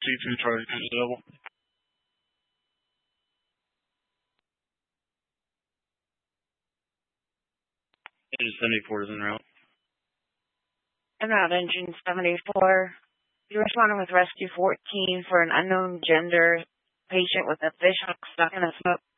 C2 Charlie Cruise Double. Engine 74 is en route. En route, Engine 74. You responded with Rescue 14 for an unknown gender patient with a fish hook stuck in a smoke